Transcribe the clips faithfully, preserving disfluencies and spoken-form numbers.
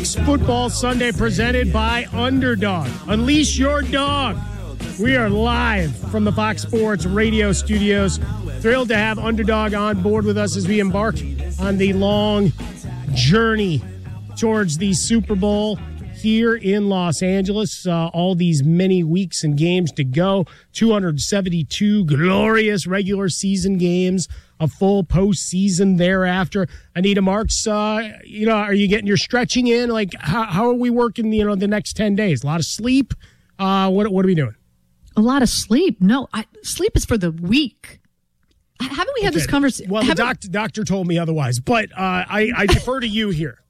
Bucks Football Sunday presented by Underdog. Unleash your dog. We are live from the Fox Sports radio studios. Thrilled to have Underdog on board with us as we embark on the long journey towards the Super Bowl here in Los Angeles. Uh, all these many weeks and games to go. two hundred seventy-two glorious regular season games. A full postseason thereafter. Anita Marks, uh, you know, are you getting your stretching in? Like, how, how are we working, you know, the next ten days? A lot of sleep? Uh, what, what are we doing? A lot of sleep? No, I, sleep is for the weak. Haven't we had okay. this conversation? Well, the doc- doctor told me otherwise, but uh, I, I defer to you here.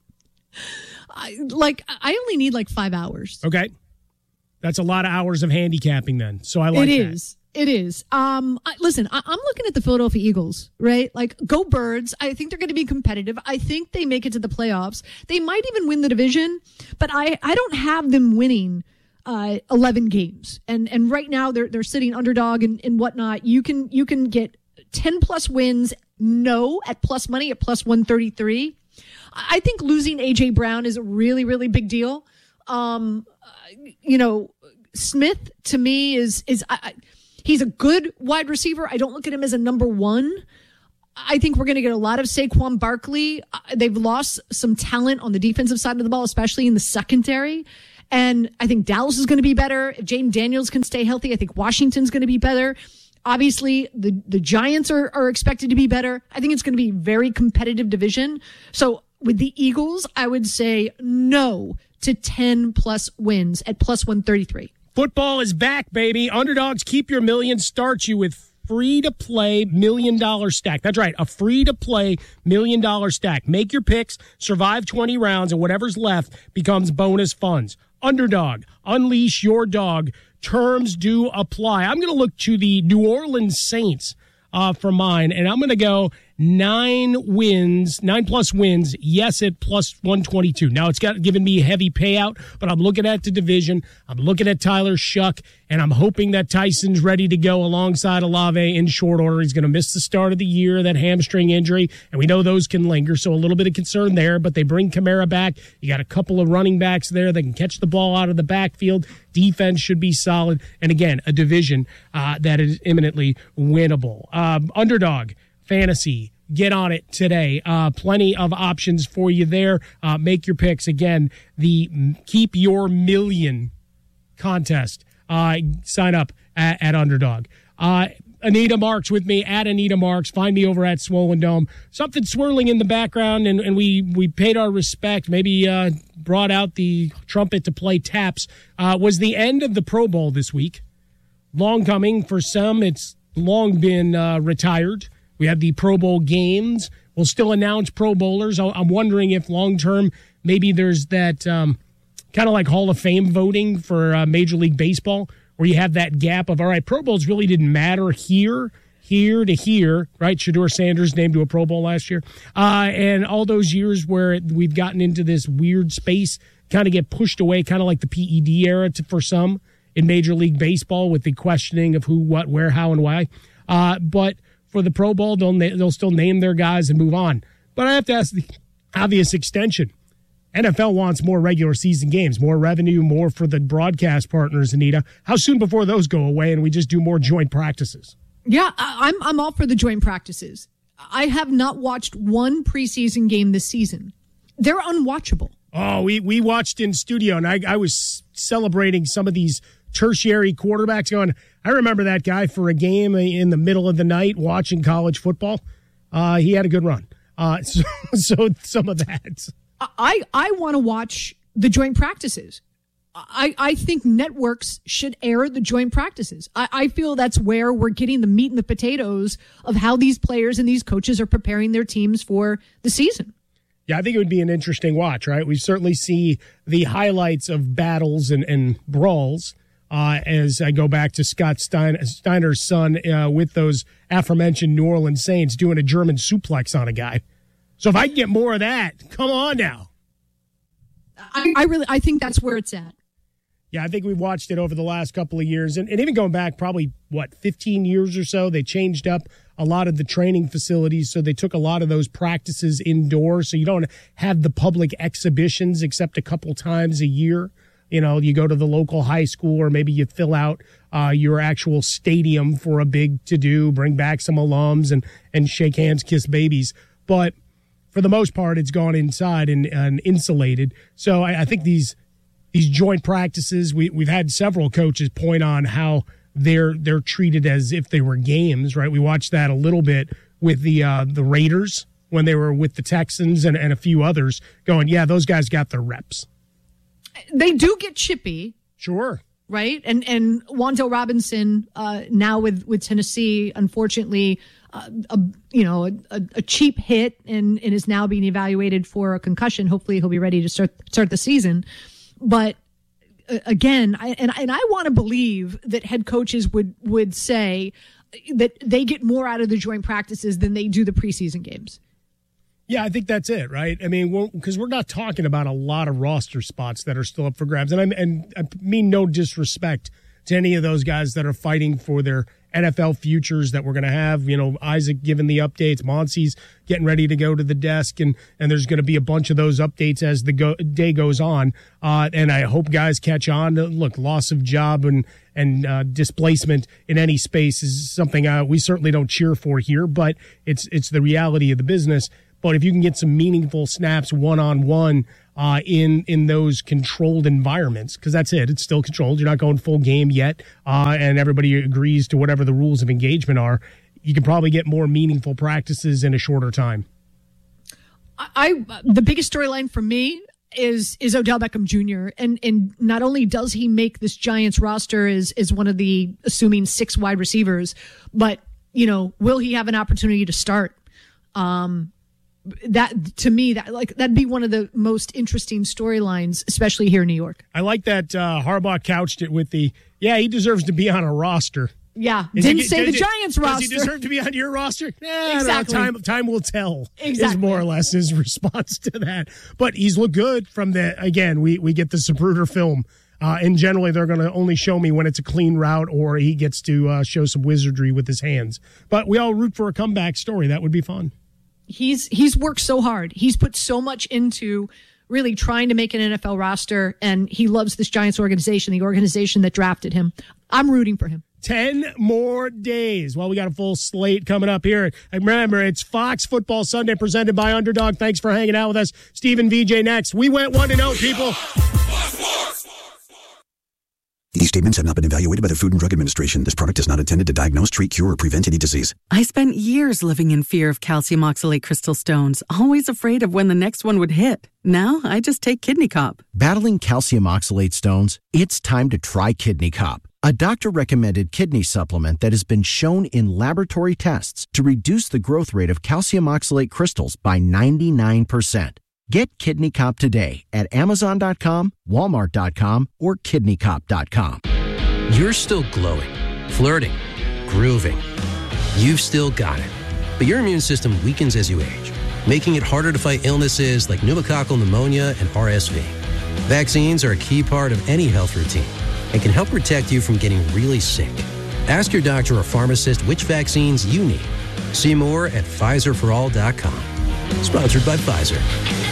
I, like, I only need like five hours. Okay. That's a lot of hours of handicapping then. So I like it that. It is. It is. Um, I, listen, I, I'm looking at the Philadelphia Eagles, right? Like, go Birds. I think they're going to be competitive. I think they make it to the playoffs. They might even win the division, but I, I don't have them winning uh, eleven games. And and right now they're they're sitting underdog and, and whatnot. You can you can get ten plus wins. No, at plus money at plus one thirty-three. I think losing A J Brown is a really really big deal. Um, you know, Smith to me is is I. I He's a good wide receiver. I don't look at him as a number one. I think we're going to get a lot of Saquon Barkley. They've lost some talent on the defensive side of the ball, especially in the secondary. And I think Dallas is going to be better. If James Daniels can stay healthy, I think Washington's going to be better. Obviously, the, the Giants are, are expected to be better. I think it's going to be a very competitive division. So with the Eagles, I would say no to ten plus wins at plus one thirty-three. Football is back, baby. Underdogs Keep Your Million starts you with free-to-play million-dollar stack. That's right, a free-to-play million-dollar stack. Make your picks, survive twenty rounds, and whatever's left becomes bonus funds. Underdog, unleash your dog. Terms do apply. I'm going to look to the New Orleans Saints uh, for mine, and I'm going to go nine wins, nine plus wins, yes, at plus one twenty-two. Now, it's got given me a heavy payout, but I'm looking at the division. I'm looking at Tyler Shuck, and I'm hoping that Tyson's ready to go alongside Olave in short order. He's going to miss the start of the year, that hamstring injury, and we know those can linger, so a little bit of concern there, but they bring Kamara back. You got a couple of running backs there that can catch the ball out of the backfield. Defense should be solid, and again, a division uh, that is imminently winnable. Um, underdog. Fantasy, get on it today. Uh, plenty of options for you there. Uh, make your picks. Again, the Keep Your Million contest. Uh, sign up at, at Underdog. Uh, Anita Marks with me, at Anita Marks. Find me over at Swollen Dome. Something swirling in the background, and, and we, we paid our respect, maybe uh, brought out the trumpet to play taps. Uh, was the end of the Pro Bowl this week. Long coming. For some, it's long been uh, retired. We have the Pro Bowl games. We'll still announce Pro Bowlers. I'm wondering if long-term maybe there's that um, kind of like Hall of Fame voting for uh, Major League Baseball, where you have that gap of, all right, Pro Bowls really didn't matter here, here to here, right? Shedeur Sanders named to a Pro Bowl last year. Uh, and all those years where we've gotten into this weird space, kind of get pushed away, kind of like the P E D era to, for some in Major League Baseball with the questioning of who, what, where, how, and why. Uh, but for the Pro Bowl, they'll, they'll still name their guys and move on. But I have to ask the obvious extension. N F L wants more regular season games, more revenue, more for the broadcast partners, Anita. How soon before those go away and we just do more joint practices? Yeah, I'm I'm all for the joint practices. I have not watched one preseason game this season. They're unwatchable. Oh, we, we watched in studio, and I, I was celebrating some of these tertiary quarterbacks going, I remember that guy for a game in the middle of the night watching college football. Uh, he had a good run. Uh, so, so some of that. I, I want to watch the joint practices. I, I think networks should air the joint practices. I, I feel that's where we're getting the meat and the potatoes of how these players and these coaches are preparing their teams for the season. Yeah, I think it would be an interesting watch, right? We certainly see the highlights of battles and, and brawls. Uh, as I go back to Scott Stein, Steiner's son uh, with those aforementioned New Orleans Saints doing a German suplex on a guy. So if I can get more of that, come on now. I, I really, I think that's where it's at. Yeah, I think we've watched it over the last couple of years. And, and even going back probably, what, fifteen years or so, they changed up a lot of the training facilities, so they took a lot of those practices indoors, so you don't have the public exhibitions except a couple times a year. You know, you go to the local high school, or maybe you fill out uh, your actual stadium for a big to-do, bring back some alums and, and shake hands, kiss babies. But for the most part, it's gone inside and, and insulated. So I, I think these these joint practices, we, we've had several coaches point on how they're they're treated as if they were games, right? We watched that a little bit with the uh, the Raiders when they were with the Texans and, and a few others going, yeah, those guys got their reps. They do get chippy. Sure. Right? And and Wan'Dale Robinson, uh, now with, with Tennessee, unfortunately, uh, a, you know, a, a cheap hit and, and is now being evaluated for a concussion. Hopefully he'll be ready to start start the season. But uh, again, I, and, and I want to believe that head coaches would, would say that they get more out of the joint practices than they do the preseason games. Yeah, I think that's it, right? I mean, because we're, we're not talking about a lot of roster spots that are still up for grabs. And, I'm, and I mean no disrespect to any of those guys that are fighting for their N F L futures that we're going to have. You know, Isaac giving the updates. Monsi's getting ready to go to the desk, and, and there's going to be a bunch of those updates as the go, day goes on. Uh, and I hope guys catch on. Look, loss of job and, and uh, displacement in any space is something uh, we certainly don't cheer for here, but it's it's the reality of the business. But if you can get some meaningful snaps one-on-one uh, in in those controlled environments, because that's it, it's still controlled. You're not going full game yet, uh, and everybody agrees to whatever the rules of engagement are. You can probably get more meaningful practices in a shorter time. I the biggest storyline for me is is Odell Beckham Junior And and not only does he make this Giants roster as as one of the assuming six wide receivers, but you know, will he have an opportunity to start? Um, That to me, that like that'd be one of the most interesting storylines, especially here in New York. I like that uh, Harbaugh couched it with the yeah, he deserves to be on a roster. Yeah, Is didn't he, say the he, Giants does roster. Does he deserve to be on your roster? Eh, exactly. No, time time will tell. Exactly. Is more or less his response to that. But he's looked good from the again. We we get the Zapruder film. Uh, and generally, they're going to only show me when it's a clean route or he gets to uh, show some wizardry with his hands. But we all root for a comeback story. That would be fun. He's he's worked so hard. He's put so much into really trying to make an N F L roster, and he loves this Giants organization, the organization that drafted him. I'm rooting for him. Ten more days. Well, we got a full slate coming up here. And remember, it's Fox Football Sunday presented by Underdog. Thanks for hanging out with us. Stephen V J next. We went one to zero, people. These statements have not been evaluated by the Food and Drug Administration. This product is not intended to diagnose, treat, cure, or prevent any disease. I spent years living in fear of calcium oxalate crystal stones, always afraid of when the next one would hit. Now, I just take Kidney Cop. Battling calcium oxalate stones? It's time to try Kidney Cop, a doctor-recommended kidney supplement that has been shown in laboratory tests to reduce the growth rate of calcium oxalate crystals by ninety-nine percent. Get Kidney Cop today at Amazon dot com, Walmart dot com, or Kidney Cop dot com. You're still glowing, flirting, grooving. You've still got it. But your immune system weakens as you age, making it harder to fight illnesses like pneumococcal pneumonia and R S V. Vaccines are a key part of any health routine and can help protect you from getting really sick. Ask your doctor or pharmacist which vaccines you need. See more at Pfizer for all dot com. Sponsored by Pfizer.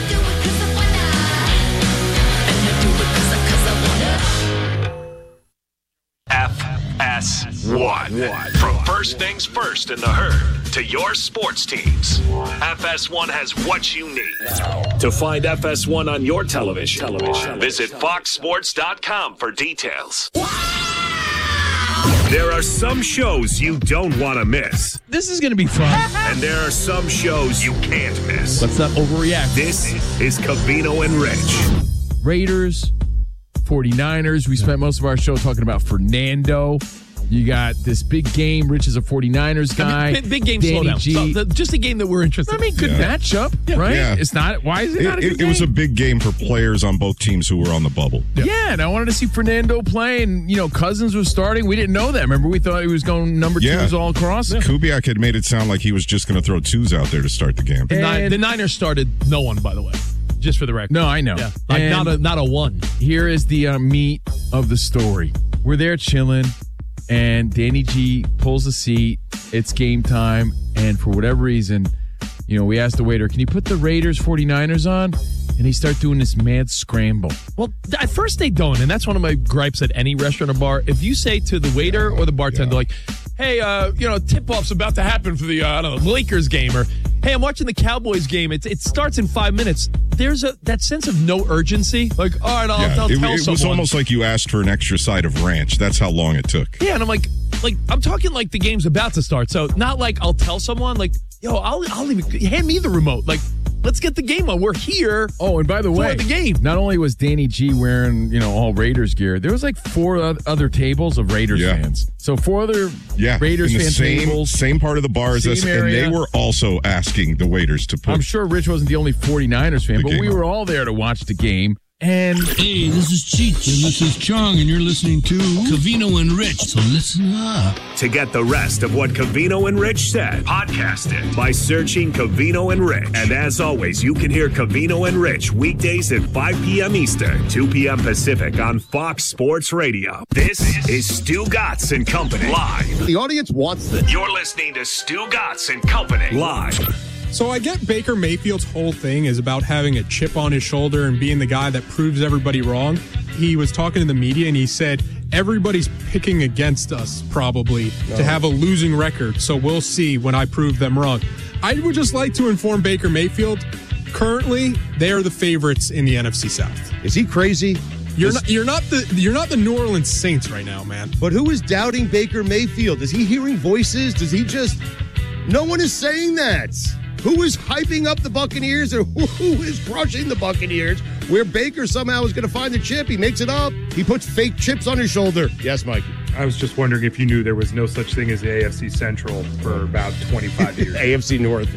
F S one. From First Things First in the Herd to your sports teams, F S one has what you need. To find F S one on your television, television. visit fox sports dot com for details. There are some shows you don't want to miss. This is going to be fun. And there are some shows you can't miss. Let's not overreact. This is Covino and Rich. Raiders, forty-niners. We spent most of our show talking about Fernando. You got this big game. Rich is a forty-niners guy. I mean, big game, Danny slow down. G. So, the, just a game that we're interested in. I mean, good Yeah. matchup, Yeah. right? Yeah. It's not. Why is it, It, not a good it, game? it was a big game for players on both teams who were on the bubble. Yeah. yeah, and I wanted to see Fernando play, and, you know, Cousins was starting. We didn't know that. Remember, we thought he was going number Yeah. twos all across. Yeah. Kubiak had made it sound like he was just going to throw twos out there to start the game. The, Nin- And- the Niners started no one, by the way, just for the record. No, I know. Yeah, like And not a not a one. Here is the uh, meat of the story. We're there chilling, and Danny G pulls a seat, it's game time, and for whatever reason, you know, we asked the waiter, can you put the Raiders 49ers on? And he started doing this mad scramble. Well, at first they don't, and that's one of my gripes at any restaurant or bar. If you say to the waiter or the bartender, yeah. like, hey, uh, you know, tip-off's about to happen for the, uh, I don't know, Lakers game, or, hey, I'm watching the Cowboys game. It, it starts in five minutes. There's a that sense of no urgency. Like, all right, I'll, yeah, I'll it, tell it someone. was almost like you asked for an extra side of ranch. That's how long it took. Yeah, and I'm like, like I'm talking like the game's about to start. So not like I'll tell someone, like, yo, I'll, I'll even, hand me the remote. Like, let's get the game on. We're here. Oh, and by the way, the game. Not only was Danny G wearing, you know, all Raiders gear, there was like four other tables of Raiders yeah. fans. So four other yeah, Raiders in the fan same, tables. Same part of the bar as us, and they were also asking the waiters to put. I'm sure Rich wasn't the only 49ers fan, but we on. were all there to watch the game. And hey, this is Cheech, and this is Chong, and you're listening to Covino and Rich, so listen up. To get the rest of what Covino and Rich said, podcast it by searching Covino and Rich. And as always, you can hear Covino and Rich weekdays at five p.m. Eastern, two p.m. Pacific on Fox Sports Radio. This is Stu Gatz and Company live. The audience wants this. You're listening to Stu Gatz and Company live. So I get Baker Mayfield's whole thing is about having a chip on his shoulder and being the guy that proves everybody wrong. He was talking to the media and he said, everybody's picking against us probably no. to have a losing record. So we'll see when I prove them wrong. I would just like to inform Baker Mayfield, currently they are the favorites in the N F C South. Is he crazy? You're not, you're not the you're not the New Orleans Saints right now, man. But who is doubting Baker Mayfield? Is he hearing voices? Does he just... No one is saying that. Who is hyping up the Buccaneers or who is crushing the Buccaneers? Where Baker somehow is going to find the chip. He makes it up. He puts fake chips on his shoulder. Yes, Mikey. I was just wondering if you knew there was no such thing as the A F C Central for about twenty-five years. A F C North.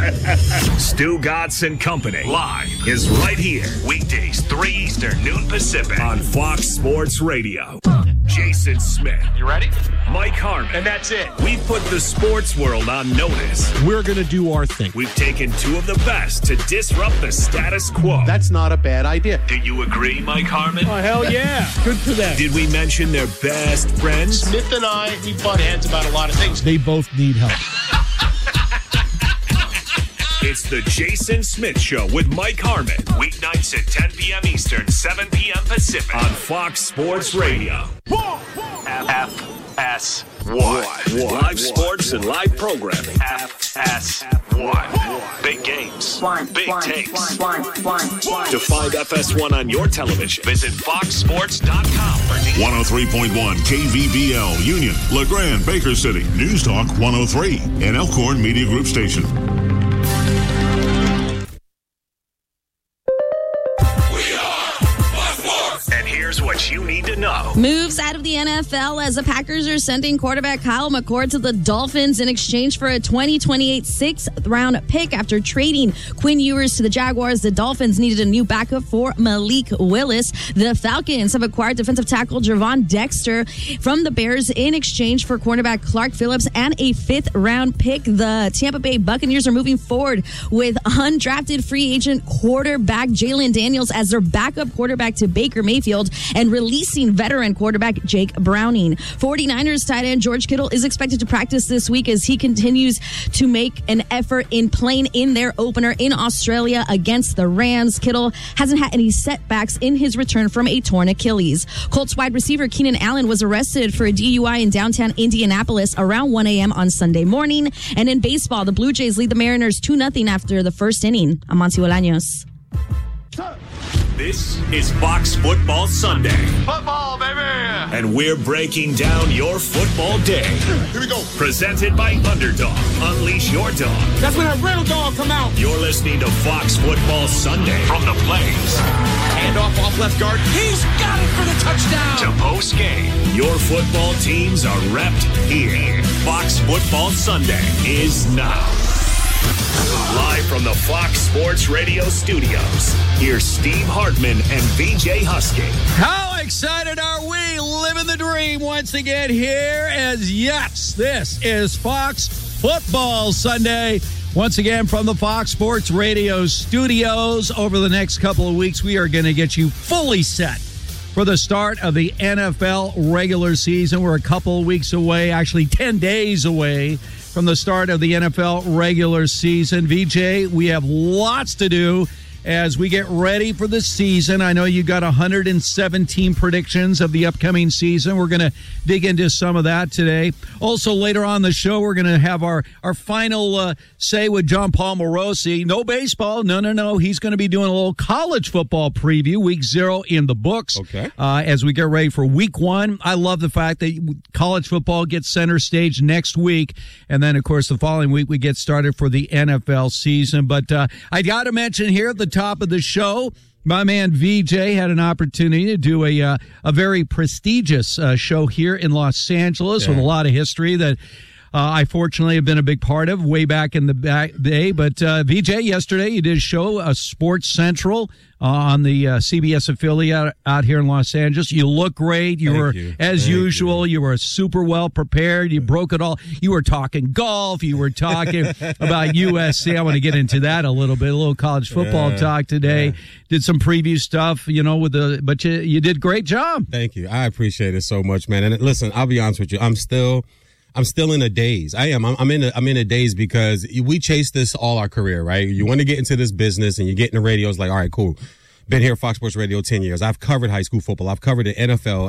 Stu Gatz and Company live is right here. Weekdays, three Eastern, noon Pacific on Fox Sports Radio. Jason Smith. You ready? Mike Harmon. And that's it. We've put the sports world on notice. We're going to do our thing. We've taken two of the best to disrupt the status quo. That's not a bad idea. Do you agree, Mike Harmon? Oh, hell yeah. Good for them. Did we mention their best friends? Smith and I, we butt heads about a lot of things. They both need help. It's the Jason Smith Show with Mike Harmon. Weeknights at ten p.m. Eastern, seven p.m. Pacific on Fox Sports Radio. F S one. Live sports and live programming. F S one. Big games. Big takes. To find F S one on your television, visit fox sports dot com for details. one oh three point one K V B L, Union, LeGrand, Baker City. News Talk one oh three, an Elkhorn Media Group station. What you need to know. Moves out of the N F L as the Packers are sending quarterback Kyle McCord to the Dolphins in exchange for a twenty twenty-eight sixth round pick. After trading Quinn Ewers to the Jaguars, the Dolphins needed a new backup for Malik Willis. The Falcons have acquired defensive tackle Javon Dexter from the Bears in exchange for cornerback Clark Phillips and a fifth round pick. The Tampa Bay Buccaneers are moving forward with undrafted free agent quarterback Jalen Daniels as their backup quarterback to Baker Mayfield and releasing veteran quarterback Jake Browning. 49ers tight end George Kittle is expected to practice this week as he continues to make an effort in playing in their opener in Australia against the Rams. Kittle hasn't had any setbacks in his return from a torn Achilles. Colts wide receiver Keenan Allen was arrested for a D U I in downtown Indianapolis around one a.m. on Sunday morning. And in baseball, the Blue Jays lead the Mariners two nothing after the first inning. I'm Monty Bolaños. This is Fox Football Sunday. Football, baby! And we're breaking down your football day. Here we go. Presented by Underdog. Unleash your dog. That's when a real dog come out. You're listening to Fox Football Sunday from the Plains. Hand off off left guard. He's got it for the touchdown. To post game. Your football teams are repped here. Fox Football Sunday is now. Live from the Fox Sports Radio studios, here's Steve Hartman and V J Husky. How excited are we? Living the dream once again here as, yes, this is Fox Football Sunday. Once again from the Fox Sports Radio studios. Over the next couple of weeks, we are going to get you fully set for the start of the N F L regular season. We're a couple of weeks away, actually ten days away from the start of the N F L regular season. V J, we have lots to do as we get ready for the season. I know you got one hundred seventeen predictions of the upcoming season. We're going to dig into some of that today. Also, later on the show, we're going to have our, our final uh, say with John Paul Morosi. No baseball. No, no, no. He's going to be doing a little college football preview, week zero in the books. Okay. Uh, as we get ready for week one. I love the fact that college football gets center stage next week. And then, of course, the following week, we get started for the N F L season. But uh, I got to mention here at the top of the show, my man V J had an opportunity to do a uh, a very prestigious uh, show here in Los Angeles, yeah, with a lot of history that uh, I fortunately have been a big part of way back in the back day. But uh, V J, yesterday you did a show, uh, Sports Central, uh, on the uh, C B S affiliate out, out here in Los Angeles. You look great. You Thank were, you. as Thank usual, you. you were super well prepared. You broke it all. You were talking golf. You were talking about U S C. I want to get into that a little bit, a little college football Yeah, talk today. yeah. Did some preview stuff, you know, with the, but you, you did a great job. Thank you. I appreciate it so much, man. And listen, I'll be honest with you. I'm still, I'm still in a daze. I am. I'm, I'm in a, I'm in a daze because we chased this all our career, right? You want to get into this business and you get in the radio. It's like, all right, cool. Been here at Fox Sports Radio ten years. I've covered high school football. I've covered the N F L,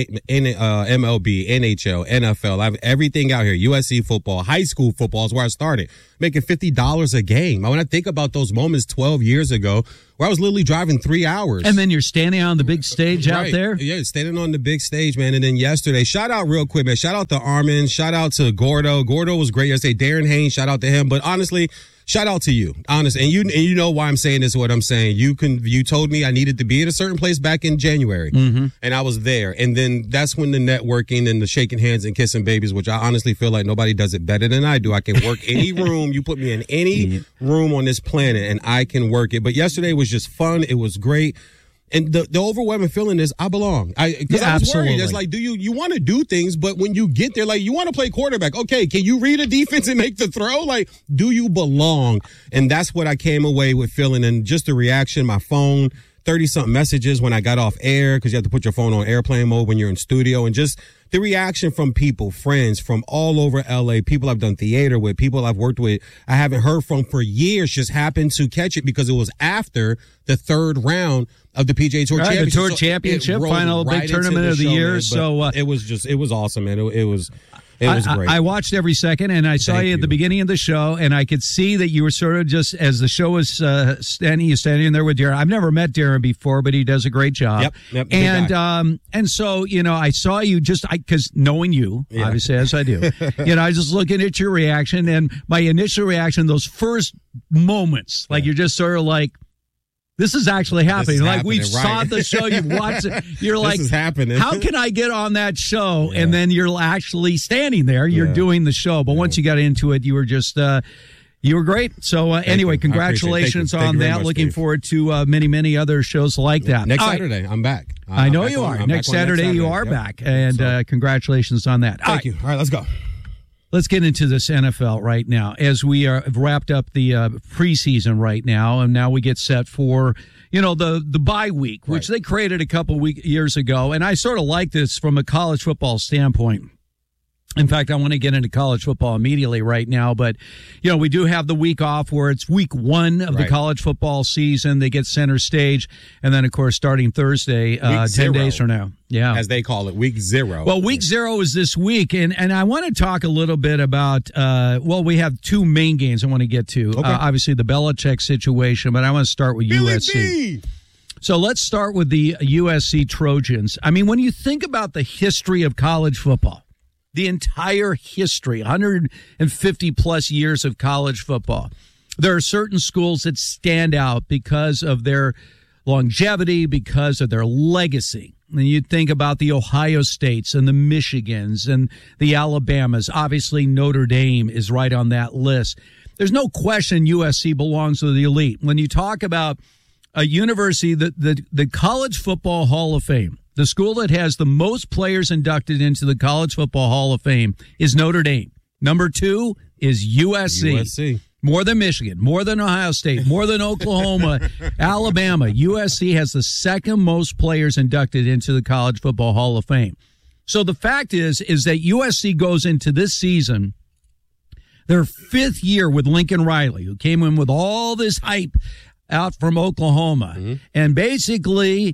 M L B, N H L, N F L. I've everything out here. U S C football, high school football is where I started, making fifty dollars a game. When I think about those moments twelve years ago where I was literally driving three hours. And then you're standing on the big stage right. out there. Yeah, standing on the big stage, man. And then yesterday, shout out real quick, man. Shout out to Armin. Shout out to Gordo. Gordo was great yesterday. Darren Haynes, shout out to him. But honestly, shout out to you, honest, and you and you know why I'm saying this. What I'm saying, you can. You told me I needed to be at a certain place back in January, mm-hmm. and I was there. And then that's when the networking and the shaking hands and kissing babies, which I honestly feel like nobody does it better than I do. I can work any room. You put me in any room on this planet, and I can work it. But yesterday was just fun. It was great. And the, the overwhelming feeling is I belong. I because Yeah, I was absolutely. worried. It's like, do you you want to do things, but when you get there, like you want to play quarterback. Okay, can you read a defense and make the throw? Like, do you belong? And that's what I came away with feeling. And just the reaction, my phone, thirty something messages when I got off air because you have to put your phone on airplane mode when you're in studio, and just the reaction from people, friends from all over L A, people I've done theater with, people I've worked with, I haven't heard from for years, just happened to catch it because it was after the third round of the P G A Tour Right, the Championship. Tour So Championship, it rolled final big right into tournament of the show, year, man. But so, uh, it was just, it was awesome, man. It, it was, it was I, great. I, I watched every second, and I saw Thank you at the beginning of the show, and I could see that you were sort of just, as the show was uh, standing, you standing there with Darren. I've never met Darren before, but he does a great job. Yep, yep, good and guy. um, and so you know, I saw you just, I because knowing you, Yeah. obviously as I do, you know, I was just looking at your reaction, and my initial reaction, those first moments, like you're just sort of like, this is actually happening. is Like we happening, saw right. the show, you watched it. You're This like, is happening. how can I get on that show? And then you're actually standing there. You're Yeah. doing the show. But once you got into it, you were just, uh, you were great. So uh, anyway, you. I appreciate it. congratulations Thank you. Thank on you very that. much, Looking Steve. forward to uh, many, many other shows like that. Next All right. Saturday, I'm back. I I'm know back you on- are. I'm Next back on Saturday, you are Yep. back. And So, uh, congratulations on that. All thank right. you. All right, let's go. Let's get into this N F L right now as we are have wrapped up the uh, preseason right now, and now we get set for you know the the bye week, which they created a couple week years ago, and I sort of like this from a college football standpoint. In fact, I want to get into college football immediately right now, but you know we do have the week off where it's week one of the Right. college football season. They get center stage, and then of course starting Thursday, uh, ten zero. days from now. Yeah, As they call it, week zero. well, week zero is this week, and, and I want to talk a little bit about, uh, well, we have two main games I want to get to. Okay. Uh, obviously, the Belichick situation, but I want to start with Billy U S C. B. So let's start with the U S C Trojans. I mean, when you think about the history of college football, the entire history, one hundred fifty plus years of college football, there are certain schools that stand out because of their longevity, because of their legacy. And you think about the Ohio States and the Michigans and the Alabamas. Obviously, Notre Dame is right on that list. There's no question U S C belongs to the elite. When you talk about a university, the, the, the College Football Hall of Fame, the school that has the most players inducted into the College Football Hall of Fame is Notre Dame. Number two is U S C. U S C. More than Michigan, more than Ohio State, more than Oklahoma, Alabama. U S C has the second most players inducted into the College Football Hall of Fame. So the fact is, is that U S C goes into this season Their fifth year with Lincoln Riley, who came in with all this hype out from Oklahoma. Mm-hmm. And basically,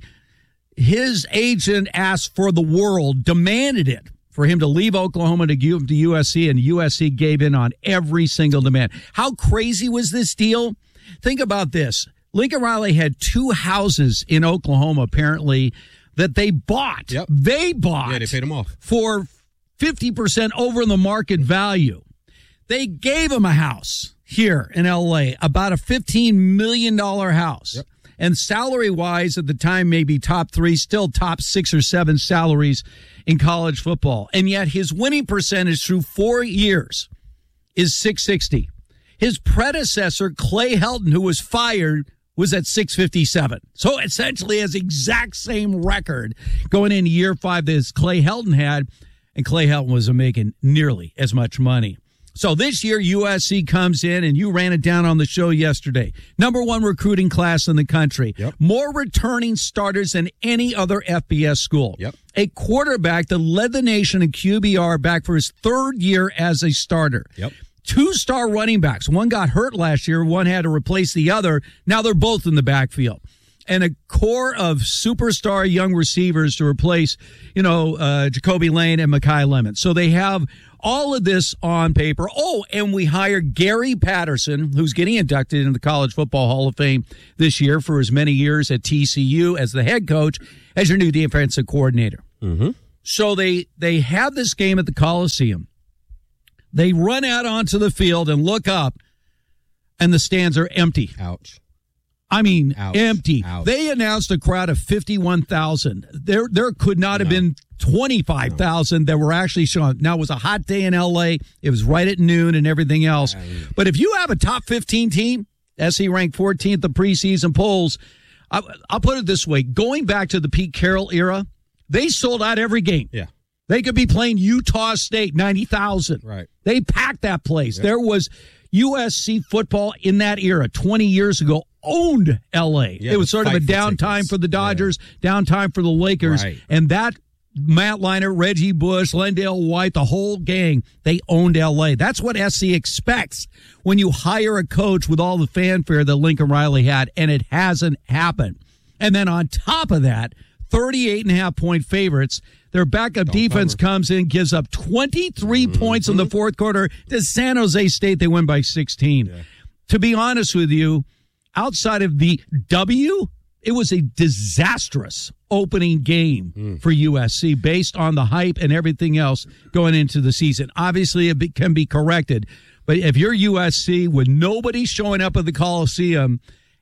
his agent asked for the world, demanded it for him to leave Oklahoma to give to U S C, and U S C gave in on every single demand. How crazy was this deal? Think about this. Lincoln Riley had two houses in Oklahoma, apparently, that they bought. Yep. They bought. Yeah, they paid him off. For fifty percent over the market value. They gave him a house here in L A, about a fifteen million dollars house. Yep. And salary-wise, at the time, maybe top three, still top six or seven salaries in college football. And yet his winning percentage through four years is six sixty. His predecessor, Clay Helton, who was fired, was at six fifty-seven. So essentially has exact same record going into year five as Clay Helton had, and Clay Helton was making nearly as much money. So this year, U S C comes in, and you ran it down on the show yesterday. Number one recruiting class in the country. Yep. More returning starters than any other F B S school. Yep. A quarterback that led the nation in Q B R back for his third year as a starter. Yep. Two-star running backs. One got hurt last year. One had to replace the other. Now they're both in the backfield. And a core of superstar young receivers to replace, you know, uh, Jacoby Lane and Mekhi Lemon. So they have all of this on paper. Oh, and we hired Gary Patterson, who's getting inducted into the College Football Hall of Fame this year for his many years at T C U as the head coach, as your new defensive coordinator. Mm-hmm. So they, they have this game at the Coliseum. They run out onto the field and look up, and the stands are empty. Ouch. I mean, Ouch. empty. Ouch. They announced a crowd of fifty-one thousand. There there could not have no. been twenty-five thousand no. that were actually shown. Now, it was a hot day in L A. It was right at noon and everything else. But if you have a top fifteen team, S C ranked fourteenth the preseason polls, I, I'll put it this way. Going back to the Pete Carroll era, they sold out every game. Yeah. They could be playing Utah State, ninety thousand. Right. They packed that place. Yep. There was U S C football in that era, twenty years ago, owned L A. Yeah, it was sort of a for downtime tickets. for the Dodgers, yeah. downtime for the Lakers. Right. And that Matt Leinart, Reggie Bush, Lendale White, the whole gang, they owned L A. That's what S C expects when you hire a coach with all the fanfare that Lincoln Riley had, and it hasn't happened. And then on top of that, thirty-eight and a half point favorites. Their backup Don't defense cover. comes in, gives up twenty-three mm-hmm. points in the fourth quarter to San Jose State. They win by sixteen. Yeah. To be honest with you, outside of the W, it was a disastrous opening game mm. for U S C based on the hype and everything else going into the season. Obviously, it can be corrected. But if you're U S C with nobody showing up at the Coliseum,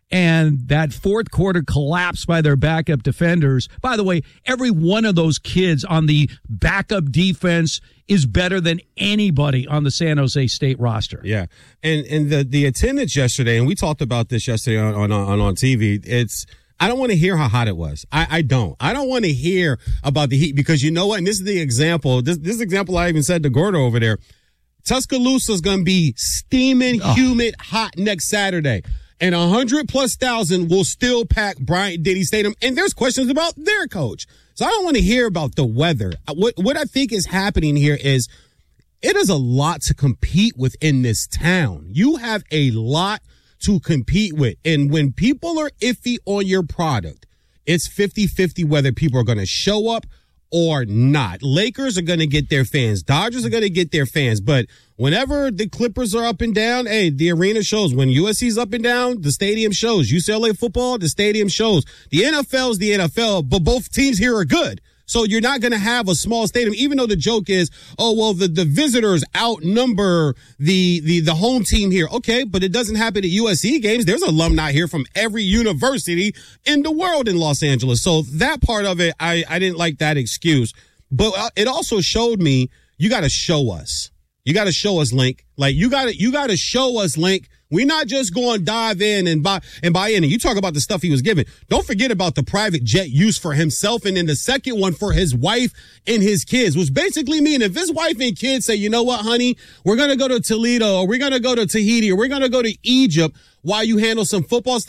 and that fourth quarter collapse by their backup defenders. By the way, every one of those kids on the backup defense is better than anybody on the San Jose State roster. Yeah. And and the, the attendance yesterday, and we talked about this yesterday on, on, on, on T V, it's, I don't want to hear how hot it was. I, I don't. I don't want to hear about the heat because you know what? And this is the example. This, this example I even said to Gordo over there. Tuscaloosa's going to be steaming, oh. humid, hot next Saturday. And a hundred plus thousand will still pack Bryant-Denny Stadium. And there's questions about their coach. So I don't want to hear about the weather. What, what I think is happening here is it is a lot to compete with in this town. You have a lot to compete with. And when people are iffy on your product, it's fifty-fifty whether people are going to show up or not. Lakers are going to get their fans. Dodgers are going to get their fans. But whenever the Clippers are up and down, hey, the arena shows. When U S C's up and down, the stadium shows. U C L A football, the stadium shows. The N F L is the N F L, but both teams here are good. So you're not going to have a small stadium, even though the joke is, oh, well, the, the visitors outnumber the, the, the home team here. Okay, but it doesn't happen at U S C games. There's alumni here from every university in the world in Los Angeles. So that part of it, I, I didn't like that excuse. But it also showed me you got to show us. You got to show us, Link. Like, you got to you got to show us, Link. We're not just going to dive in and buy and buy in. And you talk about the stuff he was given. Don't forget about the private jet use for himself. And then the second one for his wife and his kids, which basically mean if his wife and kids say, you know what, honey, we're going to go to Toledo or we're going to go to Tahiti or we're going to go to Egypt while you handle some football stuff.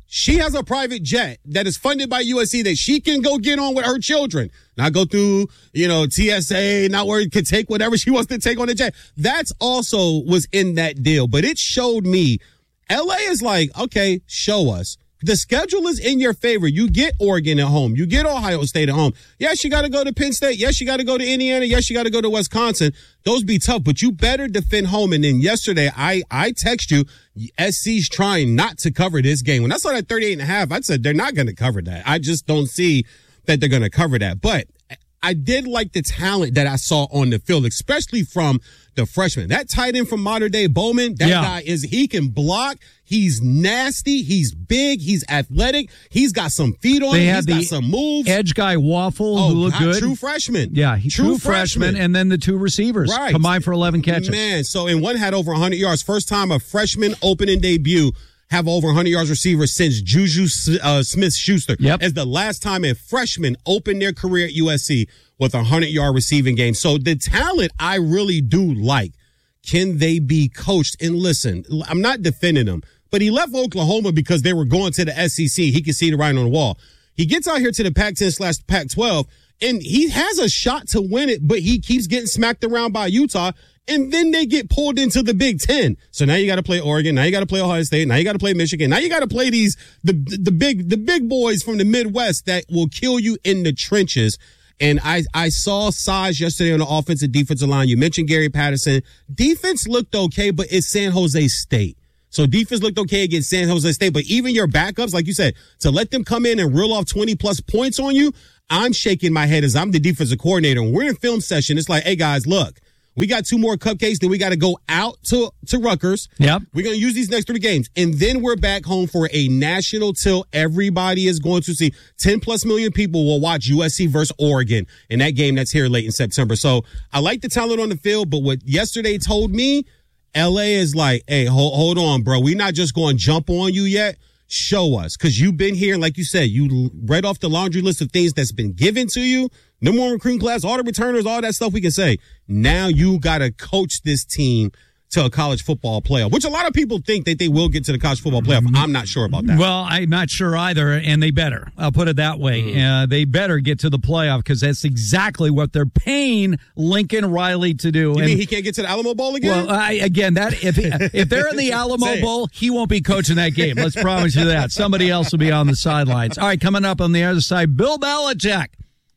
She has a private jet that is funded by U S C that she can go get on with her children. Not go through, you know, T S A, not where it could take whatever she wants to take on the jet. That's also was in that deal. But it showed me L A is like, okay, show us. The schedule is in your favor. You get Oregon at home. You get Ohio State at home. Yes, you got to go to Penn State. Yes, you got to go to Indiana. Yes, you got to go to Wisconsin. Those be tough, but you better defend home. And then yesterday, I, I text you, S C's trying not to cover this game. When I saw that thirty-eight and a half, I said they're not going to cover that. I just don't see that they're going to cover that. But I did like the talent that I saw on the field, especially from the freshman. That tight end from Mater Dei Bowman, that Yeah. guy is, he can block. He's nasty. He's big. He's athletic. He's got some feet on They him. had He's got the some moves. edge guy Waffle, Oh, who looked God, good. true freshman. Yeah, he, True true, freshman. freshman. And then the two receivers Right. combined for eleven catches. Man, so and one had over one hundred yards. First time a freshman opening debut have over one hundred yards receiver since Juju uh, Smith-Schuster. Yep. As the last time a freshman opened their career at U S C with a one hundred-yard receiving game. So the talent I really do like. Can they be coached? And listen, I'm not defending them, but he left Oklahoma because they were going to the S E C. He could see the writing on the wall. He gets out here to the Pac ten slash Pac twelve, and he has a shot to win it, but he keeps getting smacked around by Utah, and then they get pulled into the Big Ten. So now you got to play Oregon. Now you got to play Ohio State. Now you got to play Michigan. Now you got to play these the the big the big boys from the Midwest that will kill you in the trenches. And I, I saw size yesterday on the offensive defensive line. You mentioned Gary Patterson. Defense looked okay, but it's San Jose State. So defense looked okay against San Jose State. But even your backups, like you said, to let them come in and reel off twenty plus points on you, I'm shaking my head as I'm the defensive coordinator. And we're in film session. It's like, hey, guys, look. We got two more cupcakes, then we got to go out to, to Rutgers. Yep. We're going to use these next three games. And then we're back home for a national tilt. Everybody is going to see ten plus million people will watch U S C versus Oregon in that game that's here late in September. So I like the talent on the field, but what yesterday told me, L A is like, hey, hold, hold on, bro. We're not just going to jump on you yet. Show us. Because you've been here, and like you said, you read off the laundry list of things that's been given to you. Number one recruiting class, all the returners, all that stuff we can say. Now you got to coach this team to a college football playoff, which a lot of people think that they will get to the college football playoff. I'm not sure about that. Well, I'm not sure either, and they better. I'll put it that way. Mm-hmm. Uh, they better get to the playoff because that's exactly what they're paying Lincoln Riley to do. You and, mean he can't get to the Alamo Bowl again? Well, I, again, that if if they're in the Alamo Bowl, he won't be coaching that game. Let's promise you that. Somebody else will be on the sidelines. All right, coming up on the other side, Bill Belichick.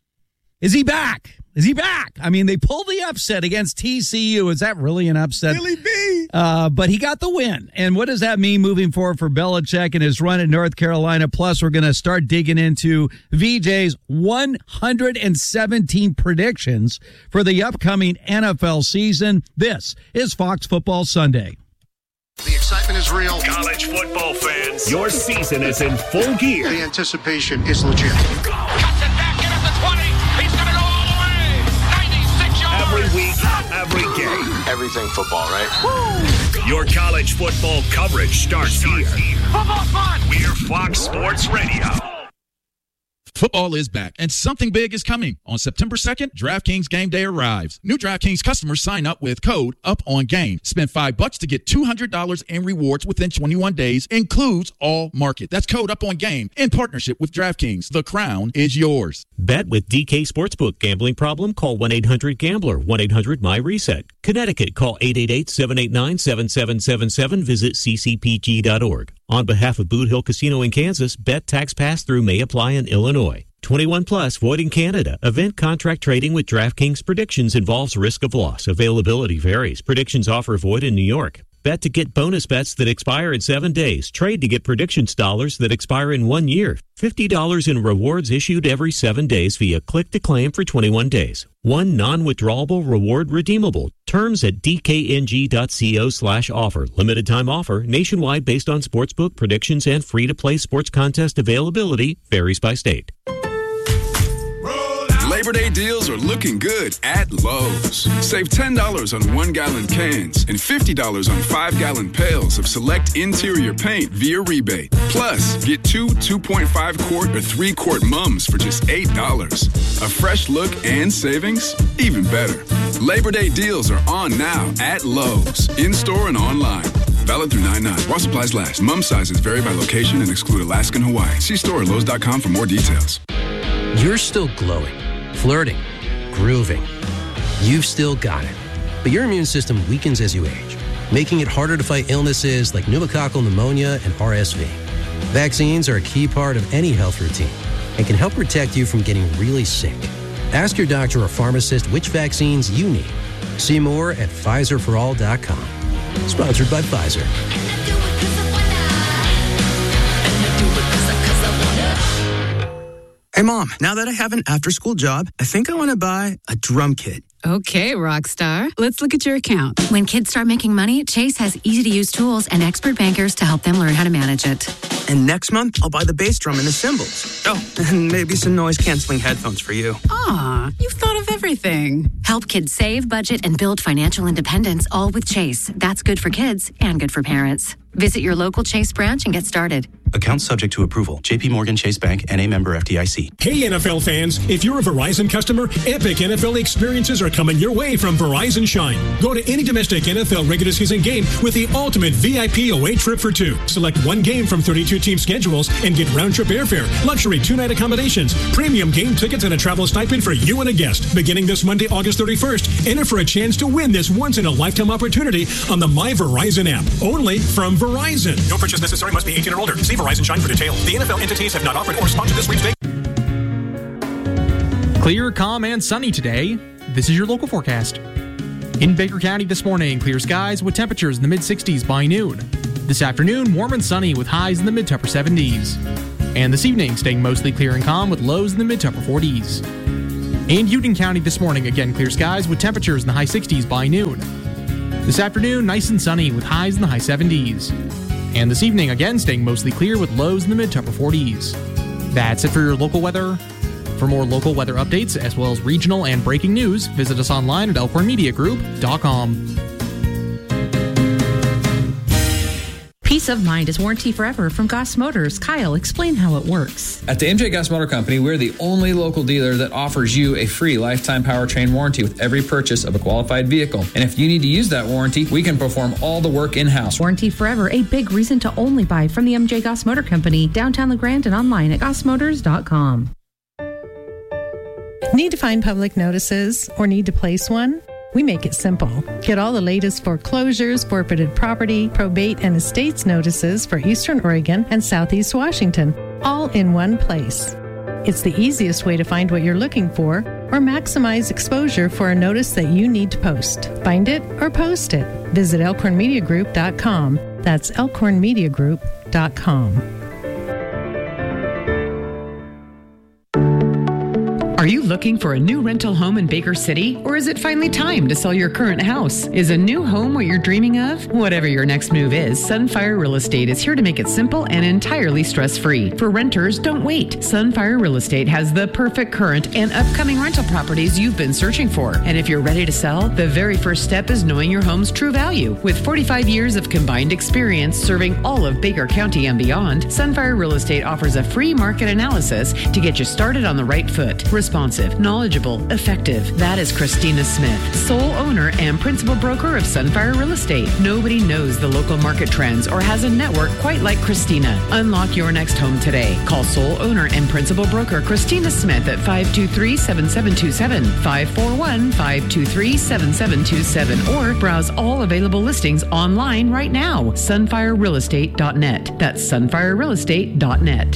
Is he back? Is he back? I mean, they pulled the upset against T C U. Is that really an upset? Really be. Uh, but he got the win. And what does that mean moving forward for Belichick and his run at North Carolina? Plus, we're going to start digging into V J's one hundred seventeen predictions for the upcoming N F L season. This is Fox Football Sunday. The excitement is real. College football fans, your season is in full gear. The anticipation is legit. Every week, every game. Everything football, right? Woo! Your college football coverage starts here. Football fun! We're Fox Sports Radio. Football is back, and something big is coming. On September second, DraftKings Game Day arrives. New DraftKings customers sign up with code UPONGAME. Spend five bucks to get two hundred dollars in rewards within twenty-one days. Includes all market. That's code UPONGAME in partnership with DraftKings. The crown is yours. Bet with D K Sportsbook. Gambling problem? Call one eight hundred gambler. one eight hundred my reset. Connecticut. Call eight eight eight, seven eight nine, seven seven seven seven. Visit c c p g dot org. On behalf of Boot Hill Casino in Kansas, bet tax pass-through may apply in Illinois. twenty-one plus, void in Canada. Event contract trading with DraftKings Predictions involves risk of loss. Availability varies. Predictions offer void in New York. Bet to get bonus bets that expire in seven days. Trade to get predictions dollars that expire in one year. fifty dollars in rewards issued every seven days via click to claim for twenty-one days. One non-withdrawable reward redeemable. Terms at dkng.co slash offer. Limited time offer. Nationwide based on sportsbook predictions and free-to-play sports contest availability. Varies by state. Labor Day deals are looking good at Lowe's. Save ten dollars on one-gallon cans and fifty dollars on five-gallon pails of select interior paint via rebate. Plus, get two two point five quart or three quart mums for just eight dollars. A fresh look and savings? Even better. Labor Day deals are on now at Lowe's, in-store and online. Valid through nine nine. While supplies last. Mum sizes vary by location and exclude Alaska and Hawaii. See store at Lowe's dot com for more details. You're still glowing, flirting, grooving. You've still got it. But your immune system weakens as you age, making it harder to fight illnesses like pneumococcal pneumonia and R S V. Vaccines are a key part of any health routine and can help protect you from getting really sick. Ask your doctor or pharmacist which vaccines you need. See more at Pfizer for all dot com. Sponsored by Pfizer. Hey, Mom, now that I have an after-school job, I think I want to buy a drum kit. Okay, rock star. Let's look at your account. When kids start making money, Chase has easy-to-use tools and expert bankers to help them learn how to manage it. And next month, I'll buy the bass drum and the cymbals. Oh, and maybe some noise-canceling headphones for you. Aw, you've thought of everything. Help kids save, budget, and build financial independence, all with Chase. That's good for kids and good for parents. Visit your local Chase branch and get started. Account subject to approval. J P Morgan Chase Bank, N A member F D I C. Hey, N F L fans. If you're a Verizon customer, epic N F L experiences are coming your way from Verizon Shine. Go to any domestic N F L regular season game with the ultimate V I P away trip for two. Select one game from thirty-two team schedules and get round-trip airfare, luxury two-night accommodations, premium game tickets, and a travel stipend for you and a guest. Beginning this Monday, August thirty-first, enter for a chance to win this once-in-a-lifetime opportunity on the My Verizon app. Only from Verizon. No purchase necessary. Must be eighteen or older. See Verizon Shine for details. The N F L entities have not offered or sponsored this sweepstakes. Clear, calm, and sunny today. This is your local forecast. In Baker County this morning, clear skies with temperatures in the mid-sixties by noon. This afternoon, warm and sunny with highs in the mid-to upper seventies. And this evening, staying mostly clear and calm with lows in the mid-to upper forties. In Union County this morning, again clear skies with temperatures in the high sixties by noon. This afternoon, nice and sunny with highs in the high seventies. And this evening, again, staying mostly clear with lows in the mid to upper forties. That's it for your local weather. For more local weather updates, as well as regional and breaking news, visit us online at elkhorn media group dot com. Peace of mind is warranty forever from Goss Motors. Kyle, explain how it works. At the M J Goss Motor Company, we're the only local dealer that offers you a free lifetime powertrain warranty with every purchase of a qualified vehicle. And if you need to use that warranty, we can perform all the work in-house. Warranty forever, a big reason to only buy from the M J Goss Motor Company, downtown LeGrand and online at goss motors dot com. Need to find public notices or need to place one? We make it simple. Get all the latest foreclosures, forfeited property, probate, and estates notices for Eastern Oregon and Southeast Washington, all in one place. It's the easiest way to find what you're looking for or maximize exposure for a notice that you need to post. Find it or post it. Visit elkhorn media group dot com. That's elkhorn media group dot com. Are you looking for a new rental home in Baker City? Or is it finally time to sell your current house? Is a new home what you're dreaming of? Whatever your next move is, Sunfire Real Estate is here to make it simple and entirely stress-free. For renters, don't wait. Sunfire Real Estate has the perfect current and upcoming rental properties you've been searching for. And if you're ready to sell, the very first step is knowing your home's true value. With forty-five years of combined experience serving all of Baker County and beyond, Sunfire Real Estate offers a free market analysis to get you started on the right foot. Responsive, knowledgeable, effective. That is Christina Smith, sole owner and principal broker of Sunfire Real Estate. Nobody knows the local market trends or has a network quite like Christina. Unlock your next home today. Call sole owner and principal broker Christina Smith at five two three, seven seven two seven, five four one, five two three, seven seven two seven, or browse all available listings online right now. sunfire real estate dot net. That's sunfire real estate dot net.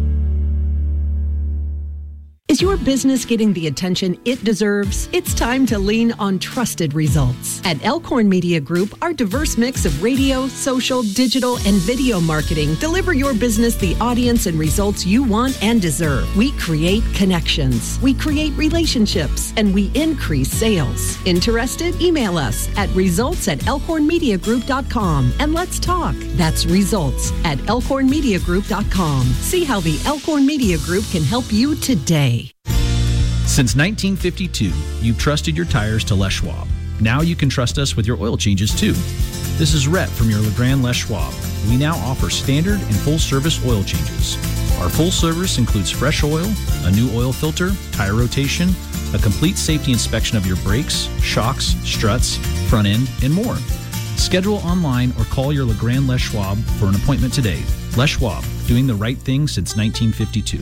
Is your business getting the attention it deserves? It's time to lean on trusted results. At Elkhorn Media Group, our diverse mix of radio, social, digital, and video marketing deliver your business the audience and results you want and deserve. We create connections, we create relationships, and we increase sales. Interested? Email us at results at elkhorn media group dot com and let's talk. That's results at elkhorn media group dot com. See how the Elkhorn Media Group can help you today. Since nineteen fifty-two, you've trusted your tires to Les Schwab. Now you can trust us with your oil changes too. This is Rhett from your LeGrand Les Schwab. We now offer standard and full service oil changes. Our full service includes fresh oil, a new oil filter, tire rotation, a complete safety inspection of your brakes, shocks, struts, front end, and more. Schedule online or call your Legrand Les Schwab for an appointment today. Les Schwab, doing the right thing since nineteen fifty-two.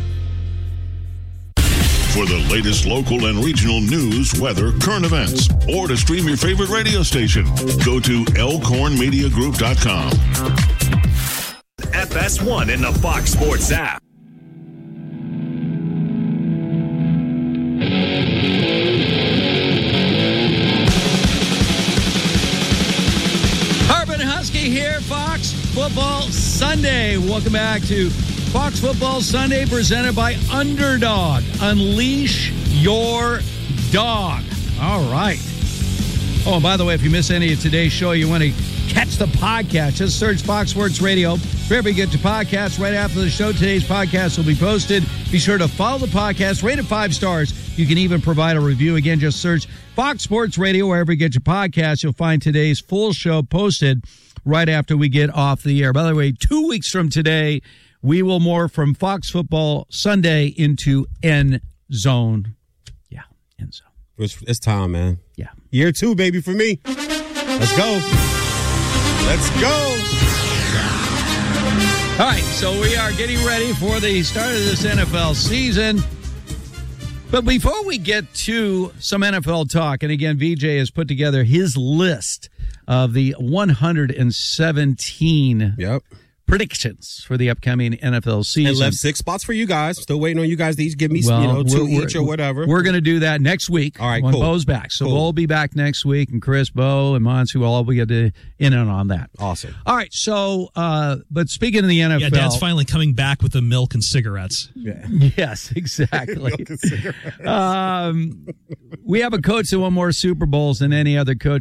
For the latest local and regional news, weather, current events, or to stream your favorite radio station, go to elkhorn media group dot com. F S one in the Fox Sports app. Harbin Husky here, Fox Football Sunday. Welcome back to Fox Football Sunday, presented by Underdog. Unleash your dog. All right. Oh, and by the way, if you miss any of today's show, you want to catch the podcast, just search Fox Sports Radio. Wherever you get your podcast, right after the show, today's podcast will be posted. Be sure to follow the podcast, rate it five stars. You can even provide a review. Again, just search Fox Sports Radio wherever you get your podcast. You'll find today's full show posted right after we get off the air. By the way, two weeks from today, we will morph from Fox Football Sunday into End Zone. Yeah, End Zone. It's, it's time, man. Yeah. Year two, baby, for me. Let's go. Let's go. All right, so we are getting ready for the start of this N F L season. But before we get to some N F L talk, and again, V J has put together his list of the one hundred seventeen yep. predictions for the upcoming N F L season. And left six spots for you guys. Still waiting on you guys to each give me well, you know, two each or whatever. We're going to do that next week. All right, when cool. Bo's back. So cool. we'll be back next week, and Chris, Bo, and Monsu will all be in and on that. Awesome. All right, so, uh, but speaking of the N F L. Yeah, Dad's finally coming back with the milk and cigarettes. Yeah. Yes, exactly. Milk and cigarettes. um, we have a coach that won more Super Bowls than any other coach